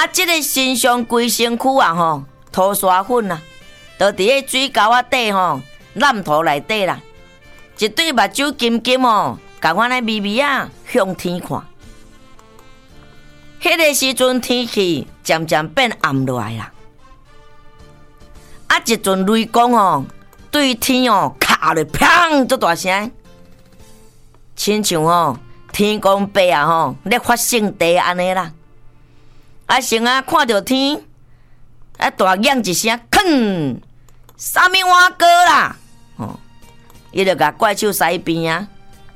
这个身上规身躯啊吼，涂刷粉啊，就伫个水沟仔底吼，烂土内底啦。一对目睭金金哦，共款咧微微啊向天看。迄个时阵天气渐渐变暗落来啦。一阵雷公哦，对天哦卡咧，砰！足大声，亲像哦天公伯啊吼，咧发圣地安尼啦。先看到天，大嚷一声，吭！啥物碗糕啦？哦，伊就甲怪兽塞边啊。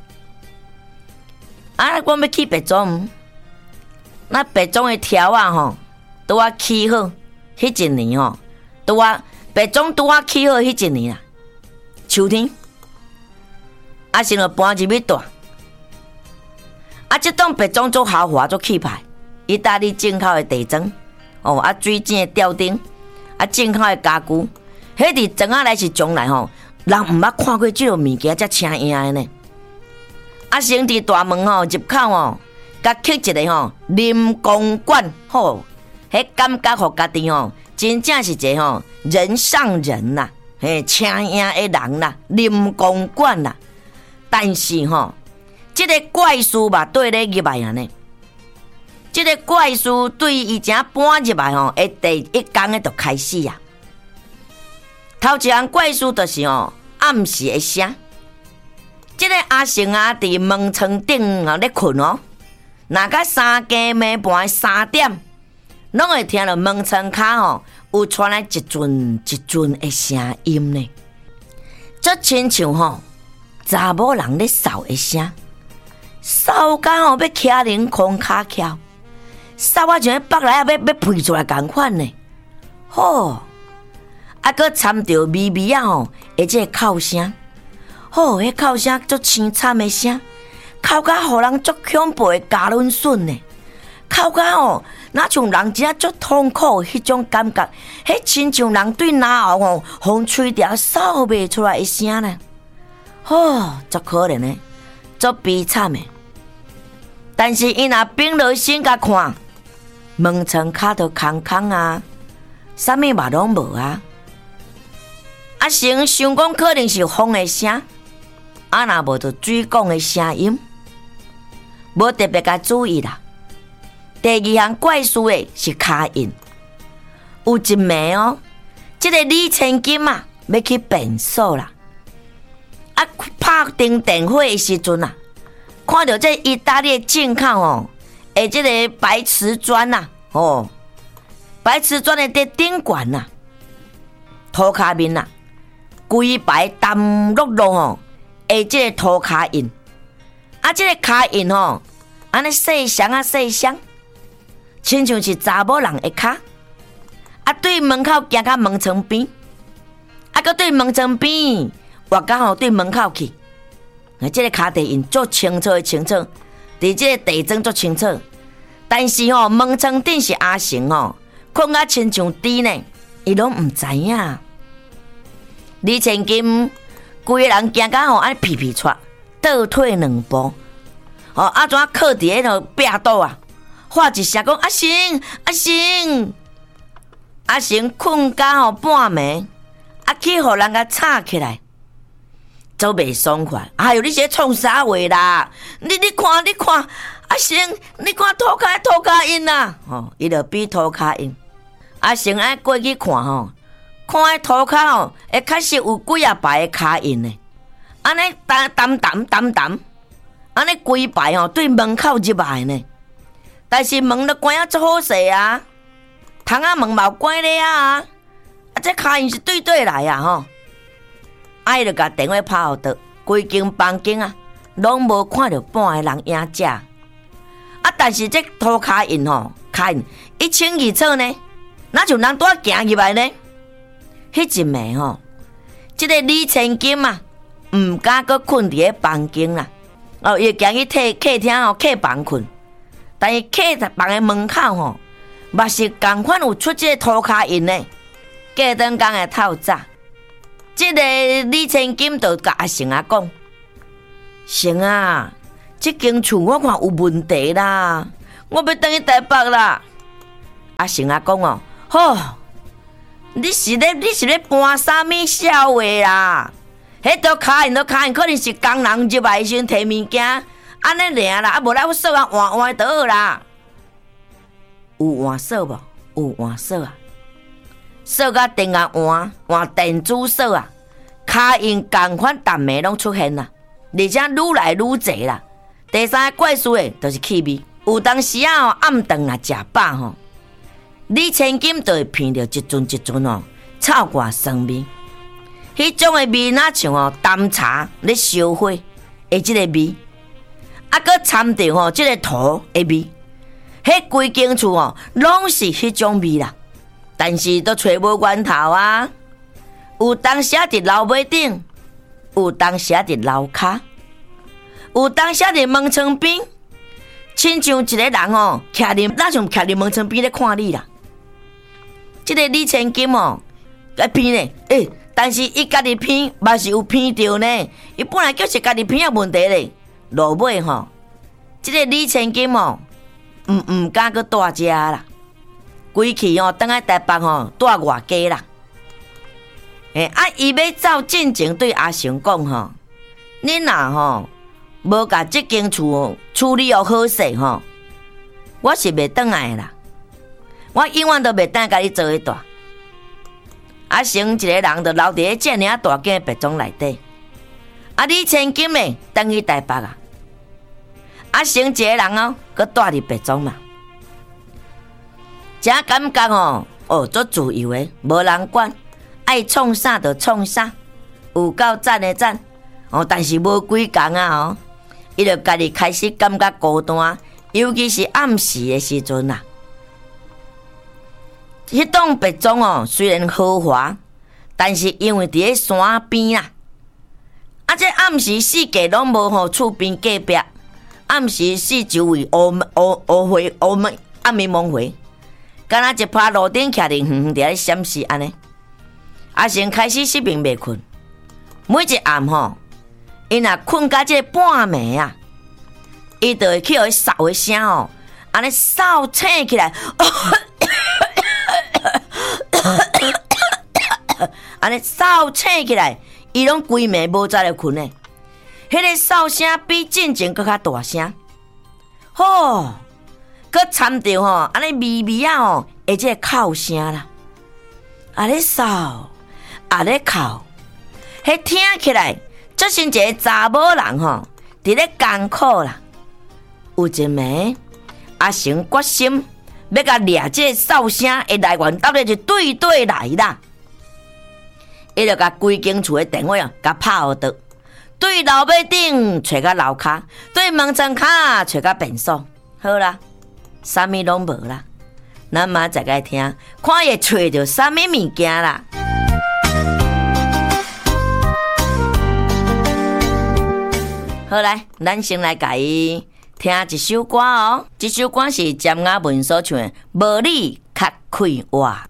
我要去白种，那白种的条啊吼，拄啊起好，迄一年吼，拄啊白种拄啊起好迄一年啦。秋天，先就搬入去住。这栋白种做豪华做气派，意大利进口的地砖，水晶的吊顶，进口的家具，迄伫庄仔来是将来吼，人毋捌看过这种物件，遮请赢的呢。先伫大门吼入口吼，甲刻一个吼临公馆吼，迄感觉互家己吼，真正是一个吼人上人呐，请赢的人啦，临公馆啦。但是吼，这个怪事嘛对咧入来啊呢。这个怪事对伊正搬入来吼，第一天的就开始啊。头一项怪事就是吼暗时的声。这个阿成啊，伫门床顶啊咧困哦，若甲三更暝半3点，拢会听到门床骹吼有传来一阵一阵的声音呢。这亲像吼查某人咧扫的声，扫甲吼要徛零空骹翘，扫啊像北来要飞出来共款呢。搁掺着微微啊吼，而且哭声。迄哭声足凄惨的声，哭甲互人足恐怖的加仑笋呢，哭甲吼，哪像人真足痛苦迄种感觉，迄亲像人对哪后吼，风吹条扫袂出来的声呢。足可怜的，足悲惨的。但是伊若屏落心甲看，门床骹都空空啊，啥物嘛拢无啊。先想讲可能是风的声。若无就水讲的声音，无特别甲注意啦。第二项怪事的是卡印，有一暝哦，这个李千金啊要去变数啦。拍灯电火的时阵啊，看到这意大利进口哦，这个白瓷砖呐，白瓷砖的顶管呐，涂骹面呐，规排淡绿绿哦。这个涂骹印，这个骹印吼，安尼细双啊细双，亲像是查某人的骹。对门口行到门床边，搁对门床边，活到吼对门口去。这个骹地印足清楚的清楚，伫这个地砖足清楚。但是吼，门床顶是阿成吼，困啊亲像猪呢，伊拢毋知影。李千金。规个人行到吼，安尼皮皮喘，倒退2步，怎靠伫迄个壁倒啊？喊一声讲阿成，阿成，阿成困到吼半暝，去互人甲吵起来，足袂爽快。你是创啥话啦？你看，阿成，你看涂骹印啦！伊就比涂骹印，阿成爱过去看吼。看迄涂骹吼，确实有几啊排的骹印呢，安尼澹，安尼规排吼对门口入来呢。但是门都关啊足好势啊，窗仔门嘛有关咧啊，这骹印是对来啊吼。伊就甲电话拍互倒，规间房间啊，拢无看到半个人影只。但是这涂骹印吼，骹印一清二楚呢，哪像人拄啊行入来呢？迄一暝吼，这个李千金啊，毋敢搁困伫咧房间啦。伊行去客厅吼，客房困。但是客房的门口吼，嘛是共款有出这个涂骹印呢。过顿工的透早，这个李千金就甲阿成啊讲：成啊，这间厝我看有问题啦，我要转去台北啦。 阿成啊讲哦，吼，你是咧搬啥物笑话啦？迄都卡因，可能是工人入来时摕物件，安尼尔啦，啊无咱锁啊换就好啦。有换锁无？有换锁啊，锁甲电啊换电子锁啊，卡因共款淡味拢出现啦，而且愈来愈侪啦。第三个怪事的就是气味，有当时啊暗顿啊食饱吼，李千金就会闻到一阵臭怪酸味。迄种的味哪像淡茶咧烧火的即个味，啊，佮掺着即个土的味，迄规间厝拢是迄种味啦。但是都找无源头啊，有当时伫楼尾顶，有当时伫楼骹。有当时伫门窗边，亲像一个人徛伫门窗边咧看你啦。即个李千金来偏咧，但是伊家己偏嘛是有偏着呢。伊本来就是家己偏的问题咧。落尾即个李千金唔敢去住遮啦，规气等来台北住外家啦。伊要走进前对阿成讲你若无甲即间厝处理好势我是袂转来啦。我永远都袂等甲你做伙住。阿成一个人就留伫咧遮尔大间别庄内底。李千金等去台北啊。阿成一个人佮住伫别庄嘛。真感觉足自由的，无人管，爱创啥就创啥，有够赞的赞。但是无几工啊伊就家己开始感觉孤单，尤其是暗时的时阵啦。迄栋别庄虽然豪华，但是因为伫咧山边啦，这暗时四界拢无厝边隔壁，暗时四周围乌暗暝蒙灰，敢若一趴路顶徛伫远伫咧闪视安尼。阿成开始失眠袂困，每一暗伊若困到这个半暝啊，伊就会去互伊扫的声安尼扫醒起来，安尼扫醒起来，伊拢规暝无早就困诶。迄个扫声比进前搁较大声，搁掺着安尼微啊而且哭声啦，啊咧扫，啊咧哭，迄听起来。这是一个查某人伫咧艰苦啦。有一暝，阿成决心要甲掠这个扫声的来源，到底是对来啦。伊就甲规间厝的电话甲拍互倒，对楼尾顶找到楼骹，对门窗骹找到便所。好啦，啥物拢无啦。咱嘛再来听，看伊找着啥物物件啦。好来，咱先来甲伊听一首歌这首歌是詹雅文所唱的《无你较快活》。